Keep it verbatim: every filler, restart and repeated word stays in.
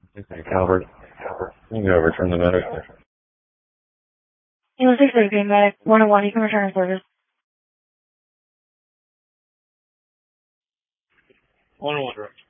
Okay, Calvert. You can go return the medic. You six eight Green Medic, one oh one, you can return service. one oh one, direct.